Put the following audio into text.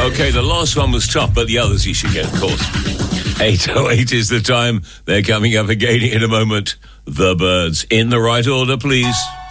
Okay, the last one was tough, but the others you should get, of course. 8:08 is the time. They're coming up again in a moment. The Birds. In the right order, please.